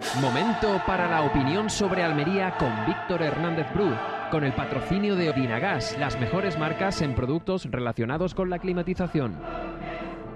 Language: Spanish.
Momento para la opinión sobre Almería con Víctor Hernández Bru, con el patrocinio de Odinagas, las mejores marcas en productos relacionados con la climatización.